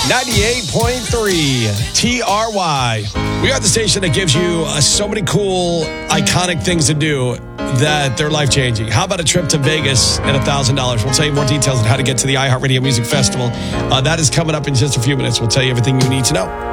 98.3 TRY. We are the station that gives you so many cool, iconic things to do that they're life-changing. How about a trip to Vegas and $1,000? We'll tell you more details on how to get to the iHeartRadio Music Festival. That is coming up in just a few minutes. We'll tell you everything you need to know.